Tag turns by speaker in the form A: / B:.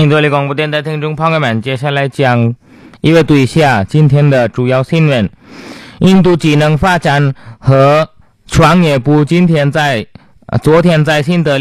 A: 印度广播电台听众朋友们，接下来讲一位对下今天的主要新闻。印度技能发展和创业部昨天在新德里